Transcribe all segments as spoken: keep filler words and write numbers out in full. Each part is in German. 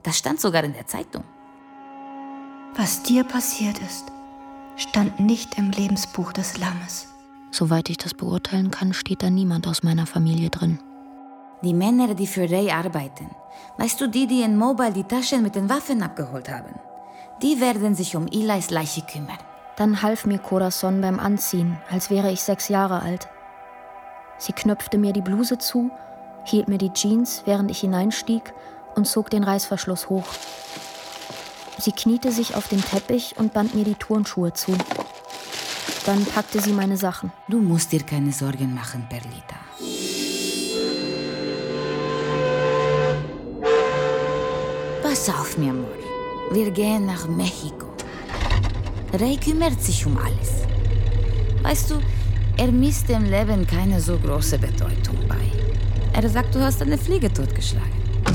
Das stand sogar in der Zeitung. Was dir passiert ist, stand nicht im Lebensbuch des Lammes. Soweit ich das beurteilen kann, steht da niemand aus meiner Familie drin. Die Männer, die für Ray arbeiten, weißt du, die, die in Mobile die Taschen mit den Waffen abgeholt haben, die werden sich um Elis Leiche kümmern. Dann half mir Corazon beim Anziehen, als wäre ich sechs Jahre alt. Sie knöpfte mir die Bluse zu, hielt mir die Jeans, während ich hineinstieg, und zog den Reißverschluss hoch. Sie kniete sich auf den Teppich und band mir die Turnschuhe zu. Dann packte sie meine Sachen. Du musst dir keine Sorgen machen, Perlita. Pass auf, mi amor. Wir gehen nach Mexiko. Ray kümmert sich um alles. Weißt du, er misst dem Leben keine so große Bedeutung bei. Er sagt, du hast eine Fliege totgeschlagen.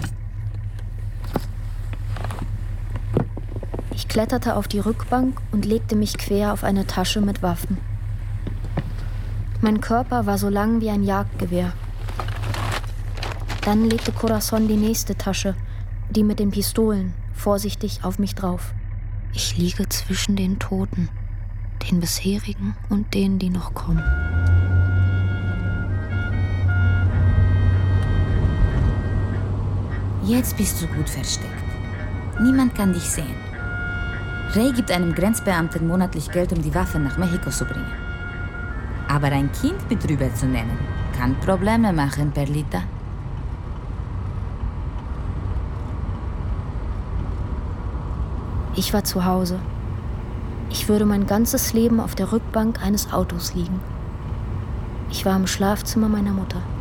Ich kletterte auf die Rückbank und legte mich quer auf eine Tasche mit Waffen. Mein Körper war so lang wie ein Jagdgewehr. Dann legte Corazon die nächste Tasche, die mit den Pistolen, vorsichtig auf mich drauf. Ich liege zwischen den Toten, den bisherigen und denen, die noch kommen. Jetzt bist du gut versteckt. Niemand kann dich sehen. Ray gibt einem Grenzbeamten monatlich Geld, um die Waffen nach Mexiko zu bringen. Aber ein Kind Betrüger zu nennen, kann Probleme machen, Perlita. Ich war zu Hause. Ich würde mein ganzes Leben auf der Rückbank eines Autos liegen. Ich war im Schlafzimmer meiner Mutter.